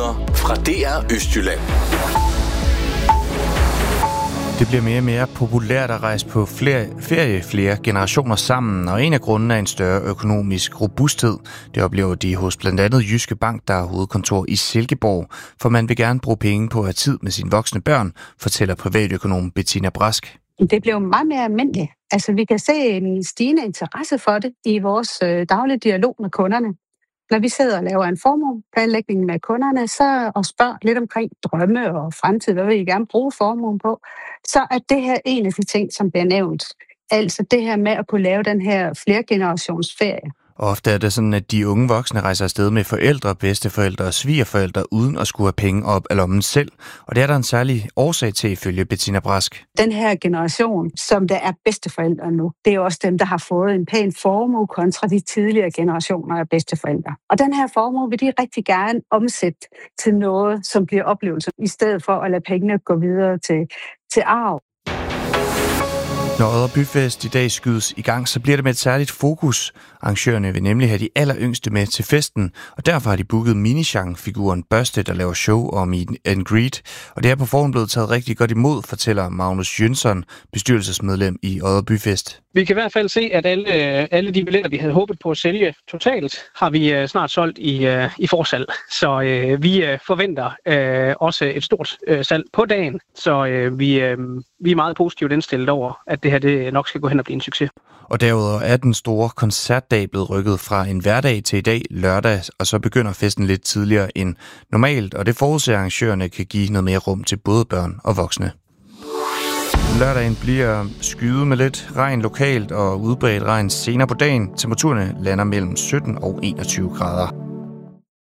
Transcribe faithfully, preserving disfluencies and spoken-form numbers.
Nyheder fra D R Østjylland. Det bliver mere og mere populært at rejse på flere, ferie flere generationer sammen, og en af grundene er en større økonomisk robusthed. Det oplever de hos blandt andet Jyske Bank, der har hovedkontor i Silkeborg, for man vil gerne bruge penge på at have tid med sine voksne børn, fortæller privatøkonom Bettina Brask. Det bliver meget mere almindeligt. Altså, vi kan se en stigende interesse for det i vores øh, daglige dialog med kunderne. Når vi sidder og laver en formueplanlægning med kunderne, så og spørger lidt omkring drømme og fremtid, hvad vil I gerne bruge formuen på, så er det her en af de ting, som bliver nævnt. Altså det her med at kunne lave den her flergenerationsferie. Ofte er det sådan, at de unge voksne rejser afsted med forældre, bedsteforældre og svigerforældre, uden at skulle have penge op af lommen selv. Og det er der en særlig årsag til, ifølge Bettina Brask. Den her generation, som der er bedsteforældre nu, det er jo også dem, der har fået en pæn formue kontra de tidligere generationer af bedsteforældre. Og den her formue vil de rigtig gerne omsætte til noget, som bliver oplevelser, i stedet for at lade pengene gå videre til, til arv. Når Odder Byfest i dag skydes i gang, så bliver det med et særligt fokus. Arrangørerne vil nemlig have de alleryngste med til festen, og derfor har de booket Minichan-figuren Børste, der laver show og meet and greet. Og det er på forhånd blevet taget rigtig godt imod, fortæller Magnus Jønsson, bestyrelsesmedlem i Odder Byfest. Vi kan i hvert fald se, at alle, alle de billetter, vi havde håbet på at sælge totalt, har vi snart solgt i, i forsalg. Så øh, vi forventer øh, også et stort øh, salg på dagen, så øh, vi, øh, vi er meget positivt indstillet over, at det her det nok skal gå hen og blive en succes. Og derudover er den store koncertdag blevet rykket fra en hverdag til i dag lørdag, og så begynder festen lidt tidligere end normalt, og det forudser arrangørerne kan give noget mere rum til både børn og voksne. Lørdagen bliver skyet med lidt regn lokalt og udbredt regn senere på dagen. Temperaturerne lander mellem sytten og enogtyve grader.